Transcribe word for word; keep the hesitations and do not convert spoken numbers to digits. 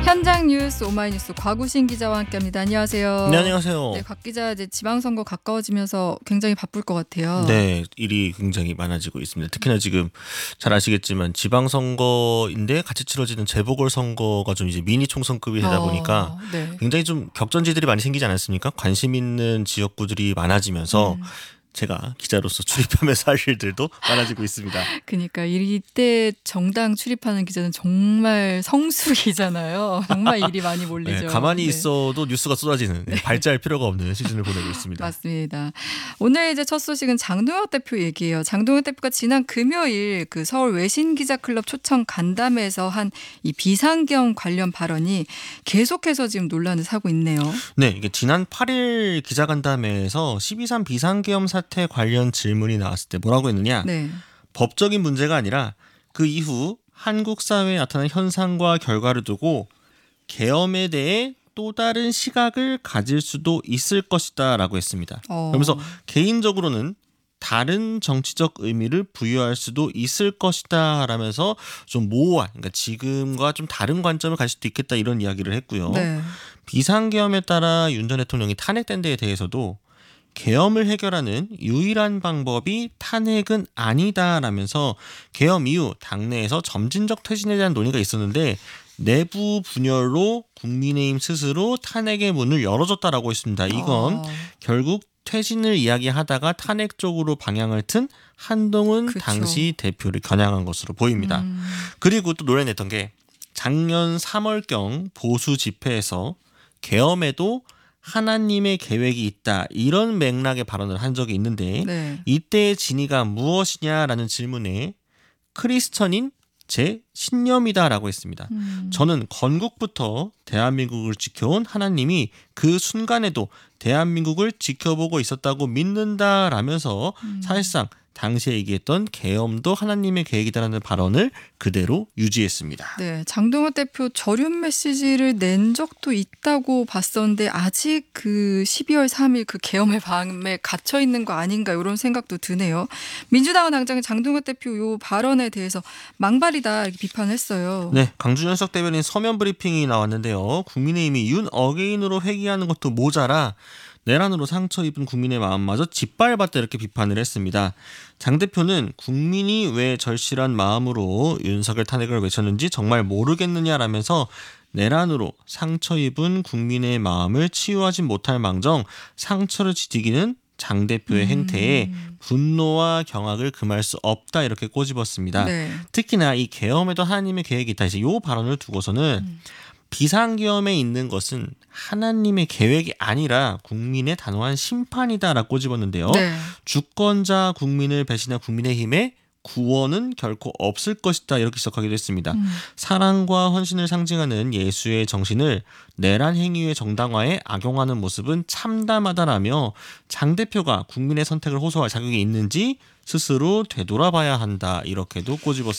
현장 뉴스 오마이뉴스 곽우신 기자와 함께합니다. 안녕하세요. 네, 안녕하세요. 네, 곽 기자 이제 지방선거 가까워지면서 굉장히 바쁠 것 같아요. 네, 일이 굉장히 많아지고 있습니다. 특히나 지금 잘 아시겠지만 지방선거인데 같이 치러지는 재보궐선거가 좀 이제 미니 총선급이 되다 보니까 어, 네. 굉장히 좀 격전지들이 많이 생기지 않았습니까? 관심 있는 지역구들이 많아지면서 음. 제가 기자로서 출입하면서 할 일들도 많아지고 있습니다. 그러니까 이때 정당 출입하는 기자는 정말 성수기잖아요. 정말 일이 많이 몰리죠. 네, 가만히 네. 있어도 뉴스가 쏟아지는 네. 발제할 필요가 없는 시즌을 보내고 있습니다. 맞습니다. 오늘 이제 첫 소식은 장동혁 대표 얘기예요. 장동혁 대표가 지난 금요일 그 서울 외신기자클럽 초청 간담회에서 한 이 비상경 관련 발언이 계속해서 지금 논란을 사고 있네요. 네, 이게 지난 팔 일 기자간담회에서 십이 삼 비상계엄 사태 관련 질문이 나왔을 때 뭐라고 했느냐? 네. 법적인 문제가 아니라 그 이후 한국 사회에 나타난 현상과 결과를 두고 계엄에 대해 또 다른 시각을 가질 수도 있을 것이다라고 했습니다. 어. 그러면서 개인적으로는 다른 정치적 의미를 부여할 수도 있을 것이다 라면서 좀 모호한, 그러니까 지금과 좀 다른 관점을 가질 수도 있겠다 이런 이야기를 했고요. 네. 비상계엄에 따라 윤 전 대통령이 탄핵된 데에 대해서도 계엄을 해결하는 유일한 방법이 탄핵은 아니다라면서 계엄 이후 당내에서 점진적 퇴진에 대한 논의가 있었는데 내부 분열로 국민의힘 스스로 탄핵의 문을 열어줬다라고 했습니다. 이건 어. 결국 퇴진을 이야기하다가 탄핵 쪽으로 방향을 튼 한동훈 그쵸. 당시 대표를 겨냥한 것으로 보입니다. 음. 그리고 또 논란했던 게 작년 삼월경 보수 집회에서 계엄에도 하나님의 계획이 있다 이런 맥락의 발언을 한 적이 있는데 네. 이때의 진위가 무엇이냐라는 질문에 크리스천인 제 신념이다라고 했습니다. 음. 저는 건국부터 대한민국을 지켜온 하나님이 그 순간에도 대한민국을 지켜보고 있었다고 믿는다라면서 음. 사실상 당시에 얘기했던 계엄도 하나님의 계획이다라는 발언을 그대로 유지했습니다. 네, 장동혁 대표 절윤 메시지를 낸 적도 있다고 봤었는데 아직 그 십이월 삼일 그 계엄의 밤에 갇혀 있는 거 아닌가 이런 생각도 드네요. 민주당은 당장 장동혁 대표 요 발언에 대해서 망발이다 이렇게 비판했어요. 네, 강준현석 대변인 서면 브리핑이 나왔는데요. 국민의힘이 윤 어게인으로 회귀하는 것도 모자라 내란으로 상처 입은 국민의 마음마저 짓밟았다 이렇게 비판을 했습니다. 장 대표는 국민이 왜 절실한 마음으로 윤석열 탄핵을 외쳤는지 정말 모르겠느냐라면서 내란으로 상처 입은 국민의 마음을 치유하지 못할 망정 상처를 지지기는 장 대표의 음. 행태에 분노와 경악을 금할 수 없다 이렇게 꼬집었습니다. 네. 특히나 이 계엄에도 하나님의 계획이 있다. 이제 이 발언을 두고서는 음. 비상계엄에 있는 것은 하나님의 계획이 아니라 국민의 단호한 심판이다라고 꼬집었는데요. 네. 주권자 국민을 배신한 국민의힘의 구원은 결코 없을 것이다 이렇게 지적하기도 했습니다. 음. 사랑과 헌신을 상징하는 예수의 정신을 내란 행위의 정당화에 악용하는 모습은 참담하다라며 장 대표가 국민의 선택을 호소할 자격이 있는지 스스로 되돌아봐야 한다 이렇게도 꼬집었습니다.